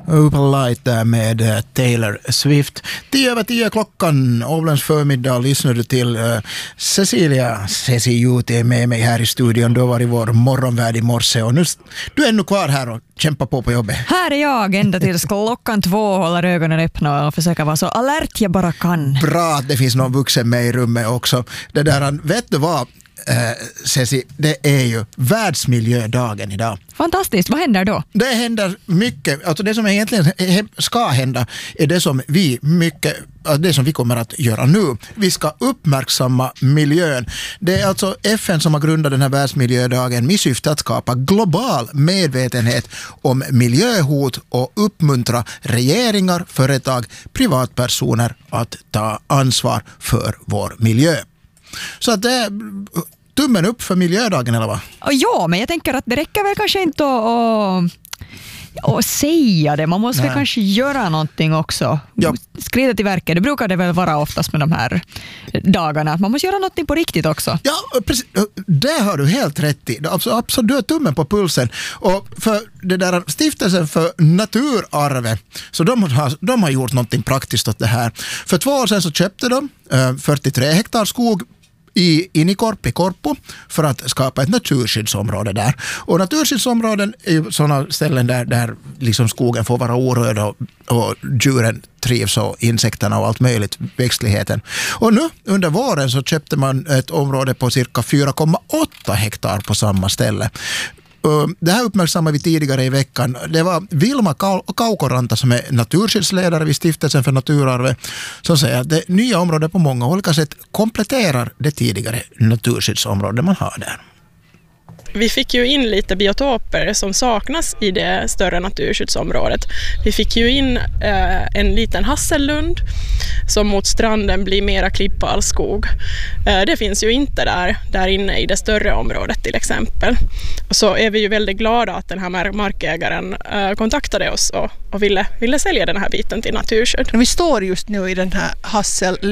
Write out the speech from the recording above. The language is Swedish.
Open Light där med Taylor Swift. 10:10 klockan, Ålands förmiddag, lyssnar du till Cecilia Ceci-Jute med mig här i studion. Du har varit vår morgonvärd i morse och nu du är ännu kvar här och kämpar på jobbet. Här är jag ända tills klockan 2, håller ögonen öppna och försöker vara så alert jag bara kan. Bra att det finns någon vuxen med i rummet också. Det där, vet du vad? Ceci, det är ju världsmiljödagen idag. Fantastiskt, vad händer då? Det händer mycket, alltså det som egentligen ska hända är det som vi kommer att göra nu. Vi ska uppmärksamma miljön. Det är alltså FN som har grundat den här världsmiljödagen med syfte att skapa global medvetenhet om miljöhot och uppmuntra regeringar, företag, privatpersoner att ta ansvar för vår miljö. Så att det är tummen upp för miljödagen, eller vad? Ja, men jag tänker att det räcker väl kanske inte att säga det. Man måste väl kanske göra någonting också. Ja. Skrida till verket, det brukar det väl vara oftast med de här dagarna. Man måste göra någonting på riktigt också. Ja, precis. Det har du helt rätt i. Absolut tummen på pulsen. Och för det där stiftelsen för naturarvet, så de har gjort någonting praktiskt åt det här. För 2 år sedan så köpte de 43 hektar skog i Korpo för att skapa ett naturskyddsområde där. Och naturskyddsområden är ju sådana ställen där liksom skogen får vara orörd och djuren trivs och insekterna och allt möjligt, växtligheten. Och nu under våren så köpte man ett område på cirka 4,8 hektar på samma ställe. Det här uppmärksammade vi tidigare i veckan. Det var Vilma Kaukoranta som är naturskyddsledare vid Stiftelsen för naturarvet som säger att det nya området på många olika sätt kompletterar det tidigare naturskyddsområdet man har där. Vi fick ju in lite biotoper som saknas i det större naturskyddsområdet. Vi fick ju in en liten hassellund som mot stranden blir mera klippalskog. Det finns ju inte där inne i det större området till exempel. Och så är vi ju väldigt glada att den här markägaren kontaktade oss och ville sälja den här biten till naturskydd. Vi står just nu i den här hassellund